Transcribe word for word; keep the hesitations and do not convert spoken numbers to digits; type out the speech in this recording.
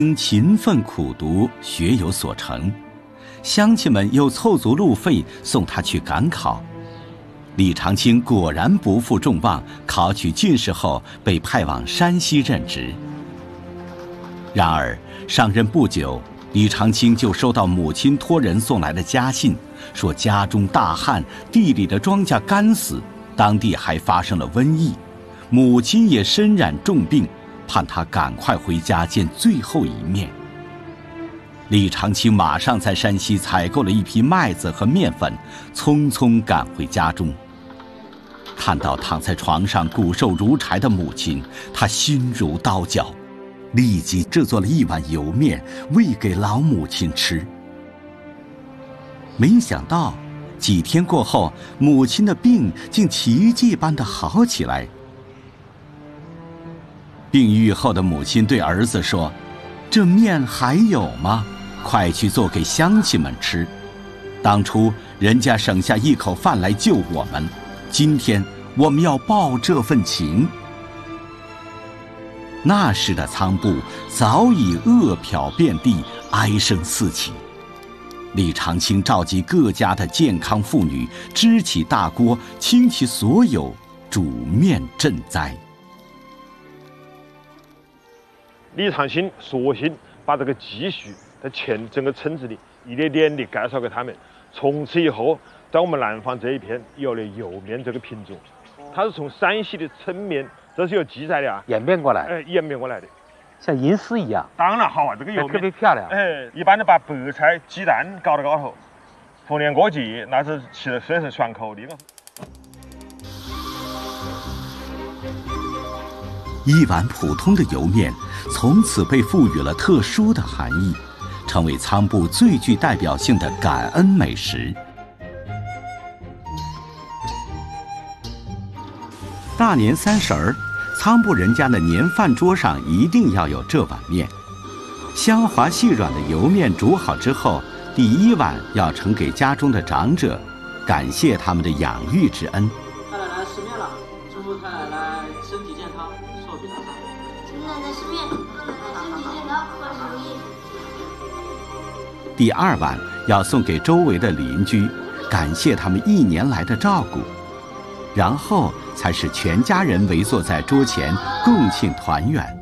因勤奋苦读，学有所成，乡亲们又凑足路费送他去赶考。李长卿果然不负众望，考取进士后被派往山西任职。然而上任不久，李长卿就收到母亲托人送来的家信，说家中大旱，地里的庄稼干死，当地还发生了瘟疫，母亲也身染重病，盼他赶快回家见最后一面。李长卿马上在山西采购了一批麦子和面粉，匆匆赶回家中。看到躺在床上骨瘦如柴的母亲，他心如刀绞，立即制作了一碗油面喂给老母亲吃。没想到几天过后，母亲的病竟奇迹般的好起来。病愈后的母亲对儿子说：“这面还有吗？快去做给乡亲们吃。当初人家省下一口饭来救我们，今天我们要报这份情。”那时的仓部早已饿殍遍地，哀声四起。李长卿召集各家的健康妇女，支起大锅，倾其所有，煮面赈灾。 李长卿索性把这个积蓄在全整个村子里一点点地介绍给他们，从此以后，在我们南方这一片有了油面这个品种。它是从山西的抻面，这是有记载的啊， 演变过来， 哎，演变过来的， 像银丝一样。 当然好啊，这个油面特别漂亮。 哎，一般的把白菜、鸡蛋搞到高头，逢年过节那是吃的虽然是爽口的。 一碗普通的油面，从此被赋予了特殊的含义，成为仓部最具代表性的感恩美食。大年三十儿，仓部人家的年饭桌上一定要有这碗面。香滑细软的油面煮好之后，第一碗要呈给家中的长者，感谢他们的养育之恩。 太奶奶吃面了，祝福太奶奶身体健康，寿比南山。 祝奶奶吃面，祝奶奶身体健康，万事如意。 第二碗要送给周围的邻居，感谢他们一年来的照顾。然后才是全家人围坐在桌前共庆团圆。